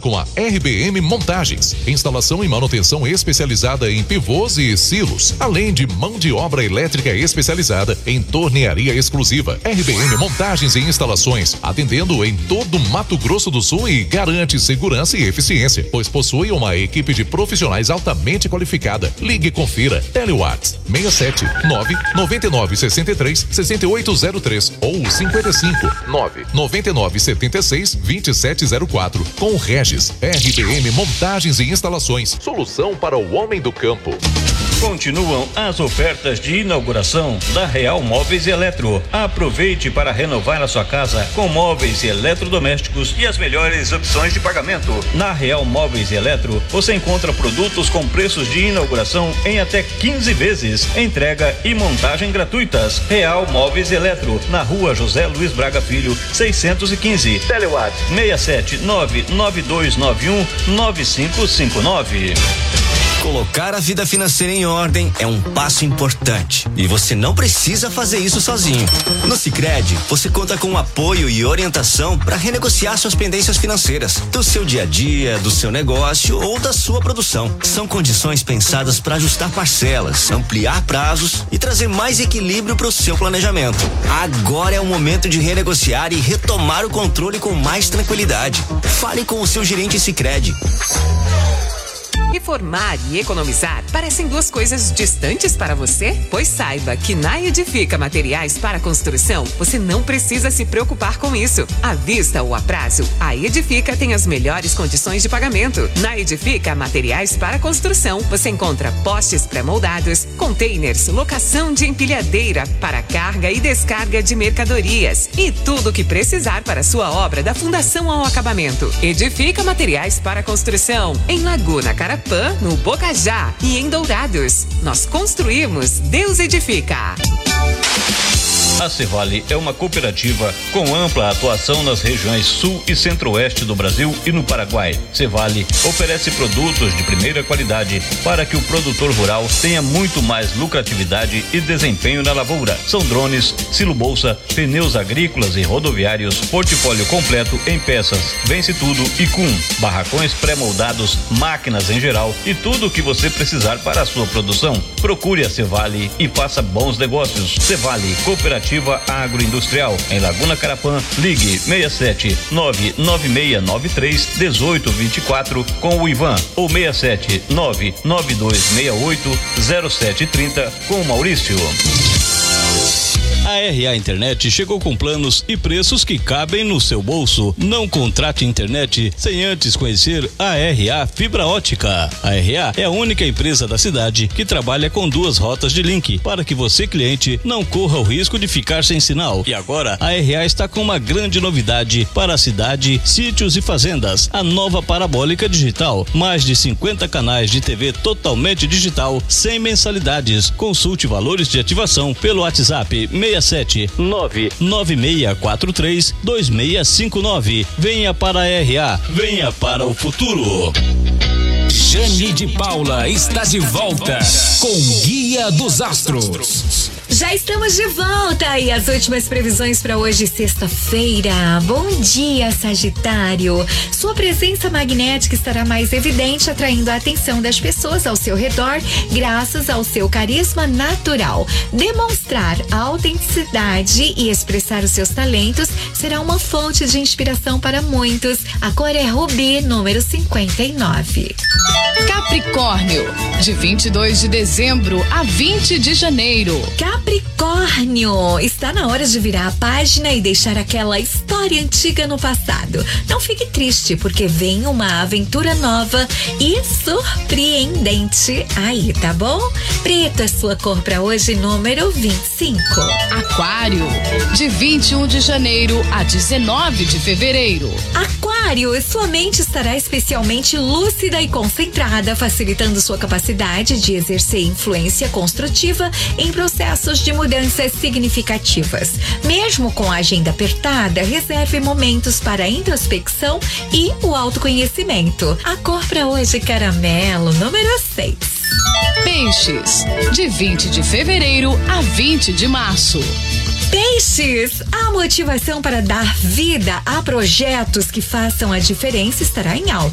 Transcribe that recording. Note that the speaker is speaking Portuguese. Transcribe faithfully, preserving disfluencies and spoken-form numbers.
com a R B M Montagens. Instalação e manutenção especializada em pivôs e silos, além de mão de obra elétrica especializada em tornearia exclusiva. R B M Montagens e Instalações, atendendo em todo Mato Grosso do Sul e garante segurança e eficiência, pois possui uma equipe de profissionais altamente qualificada. Ligue e confira. Telewatts seis sete nove nove nove seis três seis oito zero três ou cinquenta e cinco nove nove nove sete seis dois sete zero quatro. Com Regis, R B M Montagens e Instalações. Solução para o homem do campo. Continuam as ofertas de inauguração da Real Móveis e Eletro. Aproveite para renovar a sua casa com móveis e eletrodomésticos e as melhores opções de pagamento. Na Real Móveis e Eletro, você encontra produtos com preços de inauguração em até quinze vezes, entrega e montagem gratuitas. Real Móveis e Eletro, na Rua José Luiz Braga Filho, seiscentos e quinze. Telewatt seis sete nove nove dois nove um nove cinco cinco nove. Colocar a vida financeira em ordem é um passo importante e você não precisa fazer isso sozinho. No Sicredi, você conta com apoio e orientação para renegociar suas pendências financeiras, do seu dia a dia, do seu negócio ou da sua produção. São condições pensadas para ajustar parcelas, ampliar prazos e trazer mais equilíbrio para o seu planejamento. Agora é o momento de renegociar e retomar o controle com mais tranquilidade. Fale com o seu gerente Sicredi. Reformar e economizar parecem duas coisas distantes para você? Pois saiba que na Edifica Materiais para Construção você não precisa se preocupar com isso. À vista ou a prazo, a Edifica tem as melhores condições de pagamento. Na Edifica Materiais para Construção você encontra postes pré-moldados, containers, locação de empilhadeira para carga e descarga de mercadorias e tudo o que precisar para sua obra da fundação ao acabamento. Edifica Materiais para Construção em Laguna Carapã, no Bocajá e em Dourados. Nós construímos, Deus edifica. A Cevale é uma cooperativa com ampla atuação nas regiões sul e centro-oeste do Brasil e no Paraguai. Cevale oferece produtos de primeira qualidade para que o produtor rural tenha muito mais lucratividade e desempenho na lavoura. São drones, silo-bolsa, pneus agrícolas e rodoviários, portfólio completo em peças, vence tudo e com barracões pré-moldados, máquinas em geral e tudo o que você precisar para a sua produção. Procure a Cevale e faça bons negócios. Cevale, cooperativa Agroindustrial, em Laguna Carapã. Ligue seis sete nove nove seis nove três um oito dois quatro com o Ivan ou seis sete nove nove dois seis oito zero sete três zero com o Maurício. A R A Internet chegou com planos e preços que cabem no seu bolso. Não contrate internet sem antes conhecer a R A Fibra Ótica. A R A é a única empresa da cidade que trabalha com duas rotas de link para que você, cliente, não corra o risco de ficar sem sinal. E agora a R A está com uma grande novidade para a cidade, sítios e fazendas. A nova parabólica digital. Mais de cinquenta canais de T V totalmente digital, sem mensalidades. Consulte valores de ativação pelo WhatsApp seis sete nove nove seis quatro três dois seis cinco nove. Venha para a R A, venha para o futuro. Jane de Paula está de volta com Guia dos Astros. Já estamos de volta e as últimas previsões para hoje, sexta-feira. Bom dia, Sagitário. Sua presença magnética estará mais evidente, atraindo a atenção das pessoas ao seu redor, graças ao seu carisma natural. Demonstrar autenticidade e expressar os seus talentos será uma fonte de inspiração para muitos. A cor é rubi, número cinquenta e nove. Capricórnio, de vinte e dois de dezembro a vinte de janeiro. Capricórnio, está na hora de virar a página e deixar aquela história antiga no passado. Não fique triste, porque vem uma aventura nova e surpreendente aí, tá bom? Preto é sua cor para hoje, número vinte e cinco. Aquário, de vinte e um de janeiro a dezenove de fevereiro. Aquário, sua mente estará especialmente lúcida e concentrada, facilitando sua capacidade de exercer influência construtiva em processos de mudanças significativas. Mesmo com a agenda apertada, reserve momentos para a introspecção e o autoconhecimento. A cor para hoje, caramelo, número seis. Peixes, de vinte de fevereiro a vinte de março. Peixes, a motivação para dar vida a projetos que façam a diferença estará em alta.